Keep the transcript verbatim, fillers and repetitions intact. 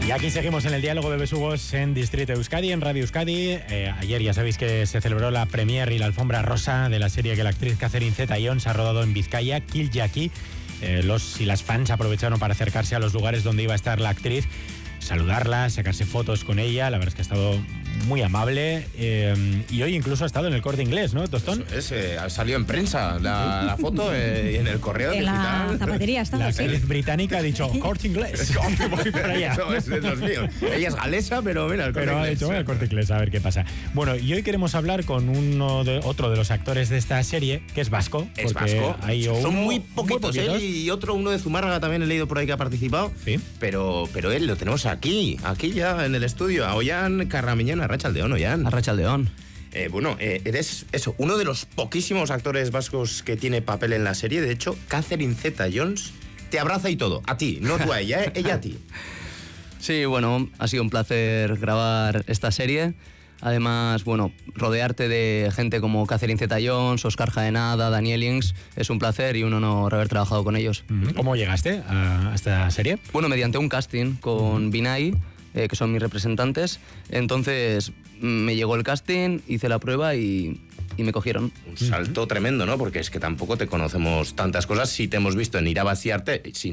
Y aquí seguimos en el diálogo de Besugos en Distrito Euskadi, en Radio Euskadi. Eh, ayer ya sabéis que se celebró la premiere y la alfombra rosa de la serie que la actriz Catherine Zeta-Jones ha rodado en Vizcaya, Kill Jackie. Eh, los y las fans aprovecharon para acercarse a los lugares donde iba a estar la actriz, saludarla, sacarse fotos con ella. La verdad es que ha estado muy amable, eh, y hoy incluso ha estado en el Corte Inglés, ¿no, Tostón? Eso es, eh, ha salido en prensa la, la foto eh, en el correo en digital. La zapatería estaba, La sí. actriz británica ha dicho Corte Inglés. Voy para allá. Eso es de los míos. Ella es galesa, pero mira, el Corte Pero ha Inglés. dicho el Corte Inglés, a ver qué pasa. Bueno, y hoy queremos hablar con uno de otro de los actores de esta serie, que es vasco. Es porque vasco. hay Son uno, muy poquitos, muy él y otro, uno de Zumárraga también he leído por ahí que ha participado. Sí. Pero, pero él lo tenemos aquí, aquí ya en el estudio, a Ollán Carramiñán, Arratsaldeon, Ollán. Arratsaldeon. Eh, bueno, eh, eres eso, uno de los poquísimos actores vascos que tiene papel en la serie. De hecho, Catherine Zeta-Jones te abraza y todo, a ti, no tú a ella, ¿eh? Ella a ti. Sí, bueno, ha sido un placer grabar esta serie. Además, bueno, rodearte de gente como Catherine Zeta-Jones, Oscar Jaenada, Daniel Ings, es un placer y un honor haber trabajado con ellos. ¿Cómo llegaste a esta serie? Bueno, mediante un casting con Binay, eh, que son mis representantes. Entonces me llegó el casting, hice la prueba y, y me cogieron. Un salto tremendo, ¿no? Porque es que tampoco te conocemos tantas cosas. Si te hemos visto en Ir a vaciarte, sin